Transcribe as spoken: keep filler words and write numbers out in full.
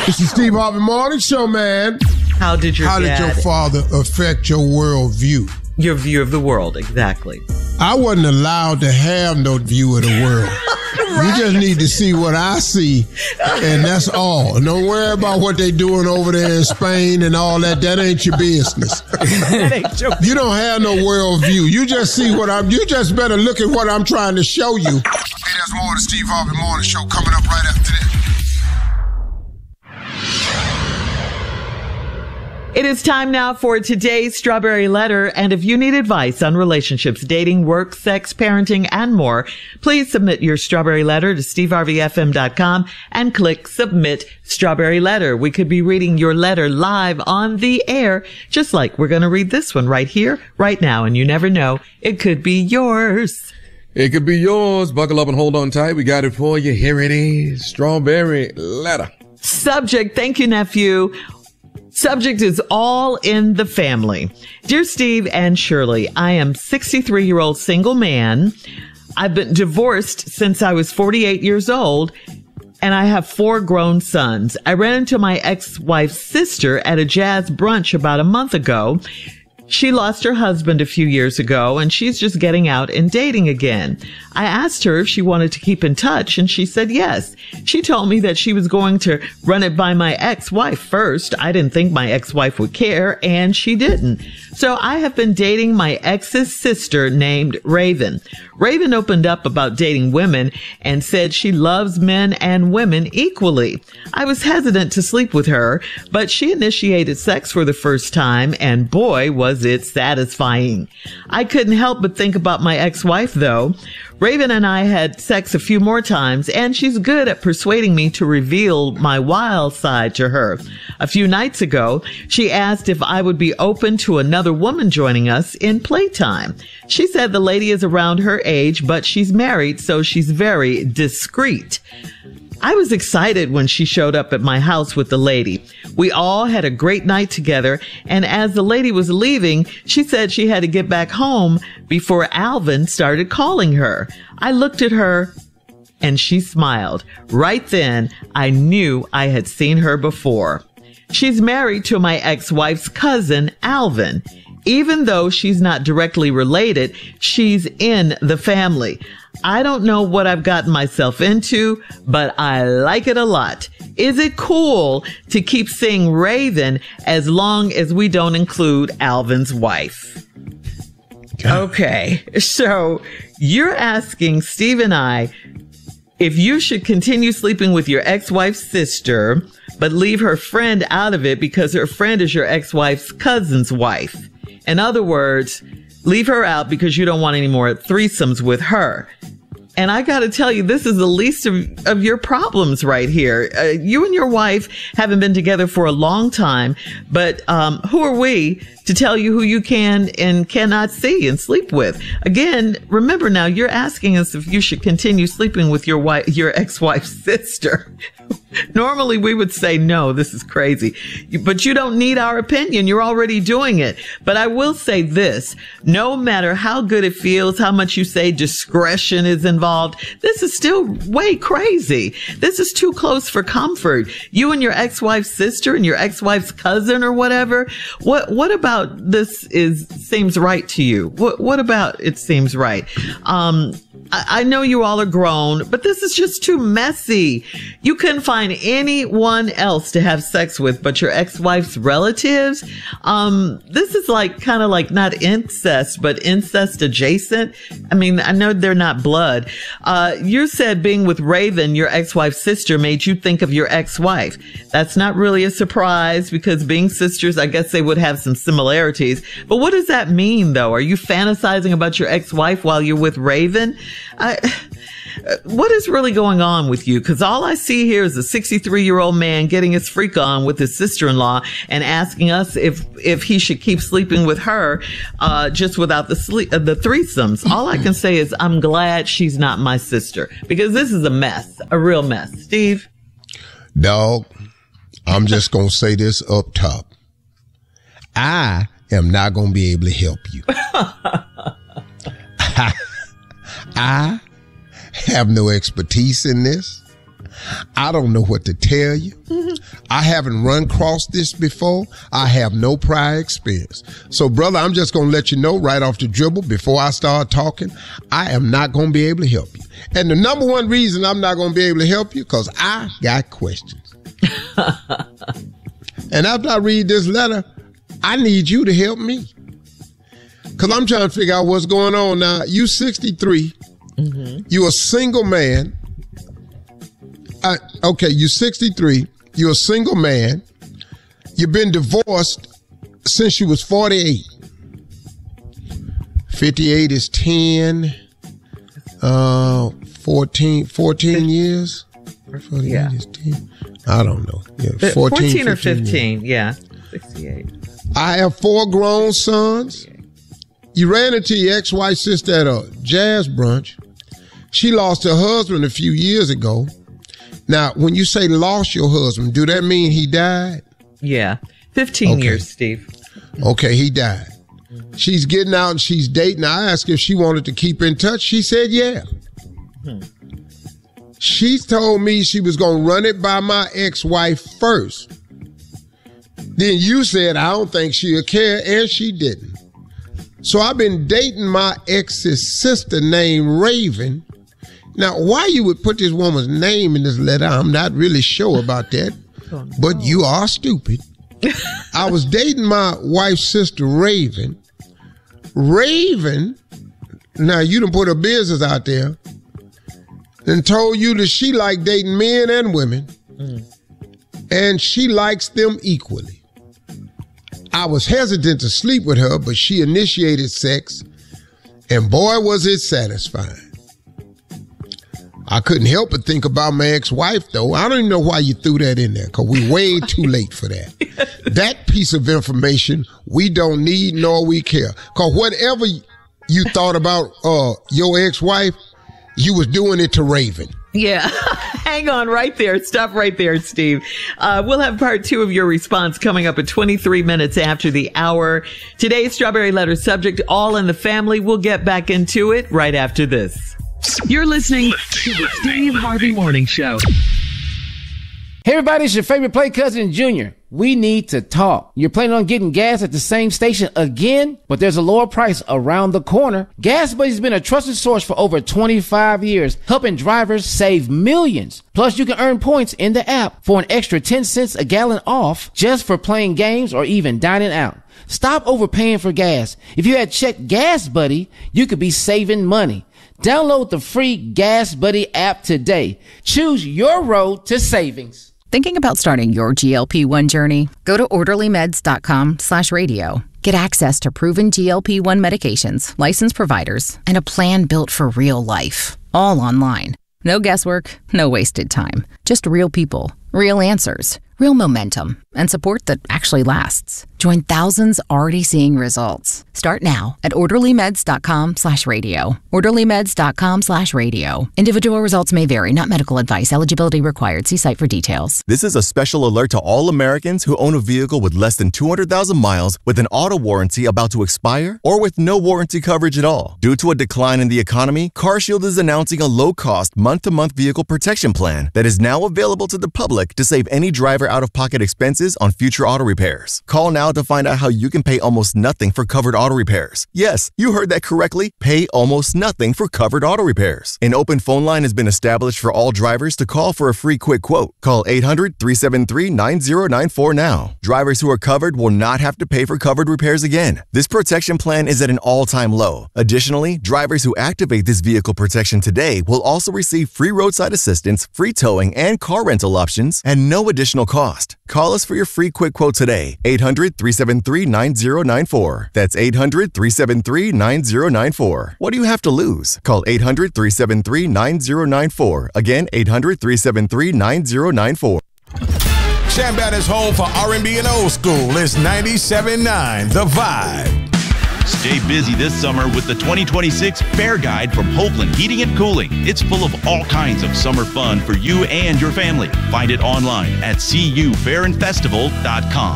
It's the Steve Harvey Morning Show, man. How did your How did dad, your father affect your worldview? Your view of the world, exactly. I wasn't allowed to have no view of the world. Right. You just need to see what I see, and that's all. Don't worry about what they doing over there in Spain and all that. That ain't your business. That ain't your business. You don't have no world view. You just see what I'm. You just better look at what I'm trying to show you. Hey, there's more of the Steve Harvey Morning Show coming up right after this. It is time now for today's Strawberry Letter, and if you need advice on relationships, dating, work, sex, parenting, and more, please submit your Strawberry Letter to steve harvey f m dot com and click Submit Strawberry Letter. We could be reading your letter live on the air, just like we're going to read this one right here, right now, and you never know, it could be yours. It could be yours. Buckle up and hold on tight. We got it for you. Here it is. Strawberry Letter. Subject, thank you, nephew. Subject is all in the family. Dear Steve and Shirley, I am sixty-three-year-old single man. I've been divorced since I was forty-eight years old, and I have four grown sons. I ran into my ex-wife's sister at a jazz brunch about a month ago. She lost her husband a few years ago, and she's just getting out and dating again. I asked her if she wanted to keep in touch, and she said yes. She told me that she was going to run it by my ex-wife first. I didn't think my ex-wife would care, and she didn't. So I have been dating my ex's sister named Raven. Raven opened up about dating women and said she loves men and women equally. I was hesitant to sleep with her, but she initiated sex for the first time, and boy, was it satisfying. I couldn't help but think about my ex-wife, though. Raven and I had sex a few more times, and she's good at persuading me to reveal my wild side to her. A few nights ago, she asked if I would be open to another woman joining us in playtime. She said the lady is around her age, but she's married, so she's very discreet. I was excited when she showed up at my house with the lady. We all had a great night together, and as the lady was leaving, she said she had to get back home before Alvin started calling her. I looked at her, and she smiled. Right then, I knew I had seen her before. She's married to my ex-wife's cousin, Alvin. Even though she's not directly related, she's in the family. I don't know what I've gotten myself into, but I like it a lot. Is it cool to keep seeing Raven as long as we don't include Alvin's wife? Okay, so you're asking Steve and I if you should continue sleeping with your ex-wife's sister, but leave her friend out of it because her friend is your ex-wife's cousin's wife. In other words, leave her out because you don't want any more threesomes with her. And I got to tell you, this is the least of, of your problems right here. Uh, you and your wife haven't been together for a long time, but um, who are we to tell you who you can and cannot see and sleep with? Again, remember now, you're asking us if you should continue sleeping with your wife, your ex-wife's sister. Normally, we would say, no, this is crazy. But you don't need our opinion. You're already doing it. But I will say this, no matter how good it feels, how much you say discretion is involved, this is still way crazy. This is too close for comfort. You and your ex-wife's sister and your ex-wife's cousin or whatever. What, what about this is, seems right to you? What, what about it seems right? Um, I, I know you all are grown, but this is just too messy. You couldn't find anyone else to have sex with but your ex-wife's relatives. Um, this is like kind of like not incest, but incest adjacent. I mean, I know they're not blood. Uh, you said being with Raven, your ex-wife's sister, made you think of your ex-wife. That's not really a surprise because being sisters, I guess they would have some similarities. But what does that mean though? Are you fantasizing about your ex-wife while you're with Raven? I, what is really going on with you? Because all I see here is a sixty-three-year-old man getting his freak on with his sister-in-law and asking us if if he should keep sleeping with her uh, just without the sleep, uh, the threesomes. All I can say is I'm glad she's not my sister because this is a mess, a real mess. Steve? Dog, I'm just going to say this up top. I am not going to be able to help you. I, I have no expertise in this. I don't know what to tell you. I haven't run across this before. I have no prior experience. So, brother, I'm just going to let you know right off the dribble before I start talking, I am not going to be able to help you. And the number one reason I'm not going to be able to help you, because I got questions. And after I read this letter, I need you to help me. Because I'm trying to figure out what's going on now. You sixty-three. Mm-hmm. You're a single man. I, okay, you're sixty-three. You're a single man. You've been divorced since you was forty-eight. fifty-eight is ten. Uh, fourteen, fourteen years. forty-eight yeah. is ten. I don't know. Yeah, fourteen, fourteen or fifteen. years. Yeah. sixty-eight. I have four grown sons. You ran into your ex-wife's sister at a jazz brunch. She lost her husband a few years ago. Now, when you say lost your husband, do that mean he died? Yeah. fifteen okay. years, Steve. Okay, he died. She's getting out and she's dating. I asked if she wanted to keep in touch. She said, yeah. Hmm. She told me she was going to run it by my ex-wife first. Then you said, I don't think she'll care, and she didn't. So I've been dating my ex's sister named Raven. Now, why you would put this woman's name in this letter, I'm not really sure about that. Oh, no. But you are stupid. I was dating my wife's sister, Raven. Raven, now you done put her business out there and told you that she like dating men and women, mm. and she likes them equally. I was hesitant to sleep with her, but she initiated sex, and boy, was it satisfying. I couldn't help but think about my ex-wife, though. I don't even know why you threw that in there, because we're way too late for that. That piece of information we don't need nor we care. Because whatever you thought about uh, your ex-wife, you was doing it to Raven. Yeah. Hang on right there. Stop right there, Steve. Uh, we'll have part two of your response coming up at twenty-three minutes after the hour. Today's Strawberry Letter subject, All in the Family. We'll get back into it right after this. You're listening to the Steve Harvey Morning Show. Hey everybody, it's your favorite play cousin, Junior. We need to talk. You're planning on getting gas at the same station again, but there's a lower price around the corner. Gas Buddy's been a trusted source for over twenty-five years, helping drivers save millions. Plus, you can earn points in the app for an extra ten cents a gallon off just for playing games or even dining out. Stop overpaying for gas. If you had checked Gas Buddy, you could be saving money. Download the free Gas Buddy app today. Choose your road to savings. Thinking about starting your G L P one journey? Go to orderlymeds.com slash radio. Get access to proven G L P one medications, licensed providers, and a plan built for real life. All online. No guesswork, no wasted time. Just real people, real answers, real momentum, and support that actually lasts. Join thousands already seeing results. Start now at orderlymeds.com slash radio. orderlymeds.com slash radio. Individual results may vary, not medical advice. Eligibility required. See site for details. This is a special alert to all Americans who own a vehicle with less than two hundred thousand miles with an auto warranty about to expire or with no warranty coverage at all. Due to a decline in the economy, CarShield is announcing a low-cost month-to-month vehicle protection plan that is now available to the public to save any driver out-of-pocket expenses on future auto repairs. Call now to find out how you can pay almost nothing for covered auto repairs. Yes, you heard that correctly. Pay almost nothing for covered auto repairs. An open phone line has been established for all drivers to call for a free quick quote. Call eight hundred, three seven three, nine zero nine four now. Drivers who are covered will not have to pay for covered repairs again. This protection plan is at an all-time low. Additionally, drivers who activate this vehicle protection today will also receive free roadside assistance, free towing, and car rental options at no additional cost. Call us for your free quick quote today. eight hundred, three seven three, nine zero nine four. That's eight hundred, three seven three, nine zero nine four. What do you have to lose? Call eight hundred, three seven three, nine zero nine four. Again, eight hundred, three seven three, nine zero nine four. Shambat is home for R and B and old school. It's ninety-seven point nine The Vibe. Stay busy this summer with the twenty twenty-six Fair Guide from Hoagland Heating and Cooling. It's full of all kinds of summer fun for you and your family. Find it online at c u fair and festival dot com.